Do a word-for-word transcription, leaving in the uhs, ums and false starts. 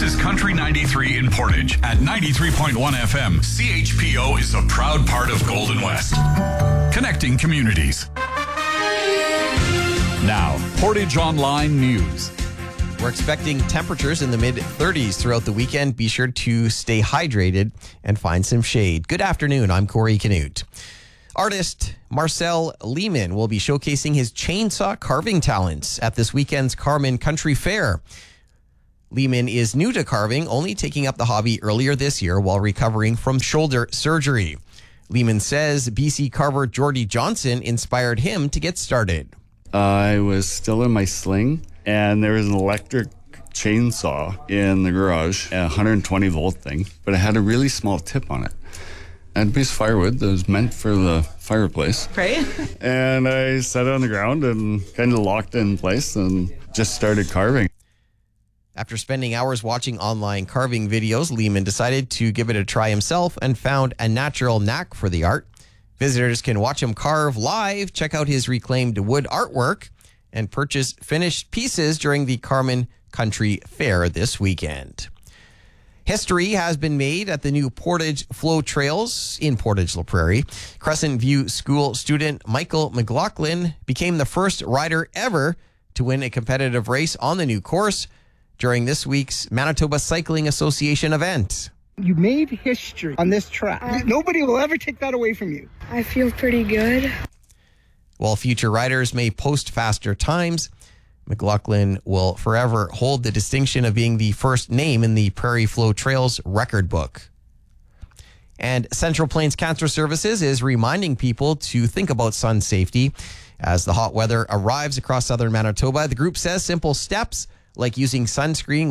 is Country ninety-three in Portage. At ninety-three point one F M, C H P O is a proud part of Golden West. Connecting communities. Now, Portage Online News. We're expecting temperatures in the mid thirties throughout the weekend. Be sure to stay hydrated and find some shade. Good afternoon. I'm Corey Canute. Artist Marcel Lehman will be showcasing his chainsaw carving talents at this weekend's Carman Country Fair. Lehman is new to carving, only taking up the hobby earlier this year while recovering from shoulder surgery. Lehman says B C carver Jordy Johnson inspired him to get started. I was still in my sling, and there was an electric chainsaw in the garage, a one hundred twenty volt thing, but it had a really small tip on it. I had a piece of firewood that was meant for the fireplace. Right. And I set it on the ground and kind of locked it in place and just started carving. After spending hours watching online carving videos, Lehman decided to give it a try himself and found a natural knack for the art. Visitors can watch him carve live, check out his reclaimed wood artwork, and purchase finished pieces during the Carman Country Fair this weekend. History has been made at the new Portage Flow Trails in Portage La Prairie. Crescent View School student Michael McLaughlin became the first rider ever to win a competitive race on the new course during this week's Manitoba Cycling Association event. You made history on this track. Uh, Nobody will ever take that away from you. I feel pretty good. While future riders may post faster times, McLaughlin will forever hold the distinction of being the first name in the Prairie Flow Trails record book. And Central Plains Cancer Services is reminding people to think about sun safety. As the hot weather arrives across southern Manitoba, the group says simple steps like using sunscreen